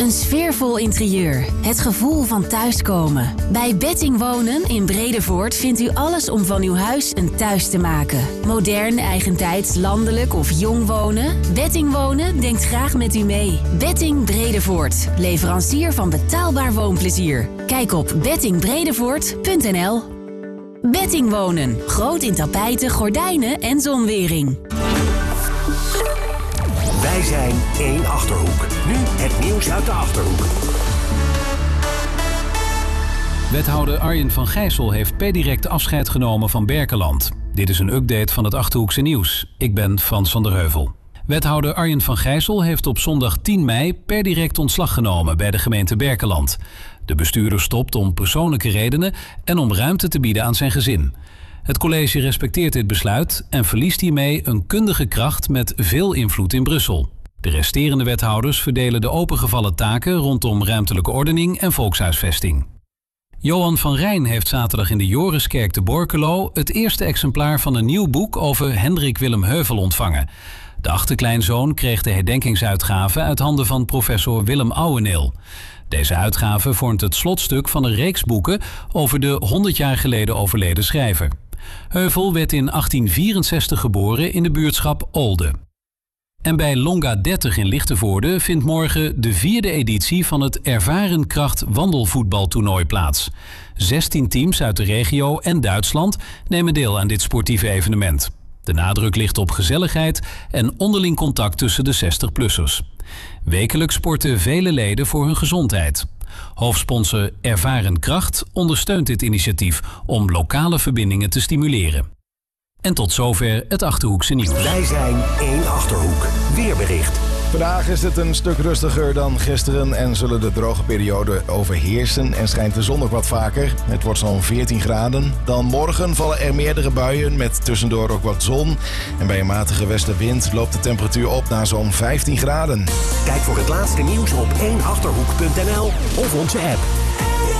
Een sfeervol interieur. Het gevoel van thuiskomen. Bij Betting Wonen in Bredevoort vindt u alles om van uw huis een thuis te maken. Modern, eigentijds, landelijk of jong wonen? Betting Wonen denkt graag met u mee. Betting Bredevoort. Leverancier van betaalbaar woonplezier. Kijk op bettingbredevoort.nl. Betting Wonen. Groot in tapijten, gordijnen en zonwering. Wij zijn één Achterhoek. Nu het nieuws uit de Achterhoek. Wethouder Arjen van Gijssel heeft per direct afscheid genomen van Berkelland. Dit is een update van het Achterhoekse nieuws. Ik ben Frans van der Heuvel. Wethouder Arjen van Gijssel heeft op zondag 10 mei per direct ontslag genomen bij de gemeente Berkelland. De bestuurder stopt om persoonlijke redenen en om ruimte te bieden aan zijn gezin. Het college respecteert dit besluit en verliest hiermee een kundige kracht met veel invloed in Brussel. De resterende wethouders verdelen de opengevallen taken rondom ruimtelijke ordening en volkshuisvesting. Johan van Rijn heeft zaterdag in de Joriskerk te Borculo het eerste exemplaar van een nieuw boek over Hendrik Willem Heuvel ontvangen. De achterkleinzoon kreeg de herdenkingsuitgave uit handen van professor Willem Ouweneel. Deze uitgave vormt het slotstuk van een reeks boeken over de 100 jaar geleden overleden schrijver. Heuvel werd in 1864 geboren in de buurtschap Olde. En bij Longa 30 in Lichtenvoorde vindt morgen de 4e editie van het Ervaren Kracht wandelvoetbaltoernooi plaats. 16 teams uit de regio en Duitsland nemen deel aan dit sportieve evenement. De nadruk ligt op gezelligheid en onderling contact tussen de 60-plussers. Wekelijks sporten vele leden voor hun gezondheid. Hoofdsponsor Ervaren Kracht ondersteunt dit initiatief om lokale verbindingen te stimuleren. En tot zover het Achterhoekse nieuws. Wij zijn één Achterhoek. Weerbericht. Vandaag is het een stuk rustiger dan gisteren en zullen de droge perioden overheersen en schijnt de zon ook wat vaker. Het wordt zo'n 14 graden. Dan morgen vallen er meerdere buien met tussendoor ook wat zon. En bij een matige westenwind loopt de temperatuur op naar zo'n 15 graden. Kijk voor het laatste nieuws op 1achterhoek.nl of onze app.